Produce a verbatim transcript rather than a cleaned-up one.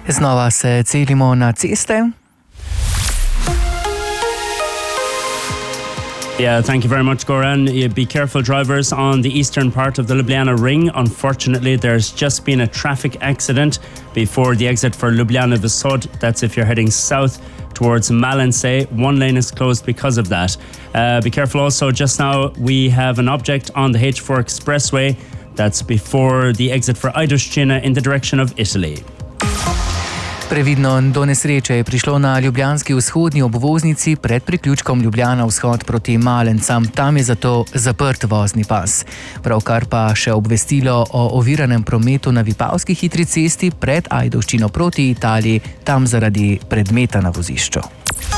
Znova se celimo na ceste. Yeah, thank you very much, Goran. Be careful, drivers, on the eastern part of the Ljubljana Ring. Unfortunately, there's just been a traffic accident before the exit for Ljubljana Vzhod. That's if you're heading south towards Malensee. One lane is closed because of that. Uh, be careful also, just now we have an object on the H four Expressway. That's before the exit for Ajdovščina in the direction of Italy. Previdno, do nesreče je prišlo na ljubljanski vzhodni obvoznici pred priključkom Ljubljana Vzhod proti Malencam. Tam je zato zaprt vozni pas. Pravkar pa še obvestilo o oviranem prometu na Vipavski hitri cesti pred Ajdovščino proti Italiji, tam zaradi predmeta na vozišču.